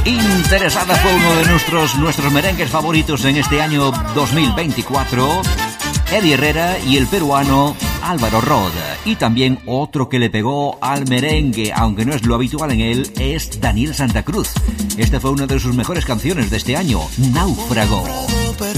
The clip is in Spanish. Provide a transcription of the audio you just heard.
Interesada fue uno de nuestros merengues favoritos en este año 2024, Eddie Herrera y el peruano Álvaro Rod. Y también otro que le pegó al merengue, aunque no es lo habitual en él, es Daniel Santa Cruz. Esta fue una de sus mejores canciones de este año, Náufrago.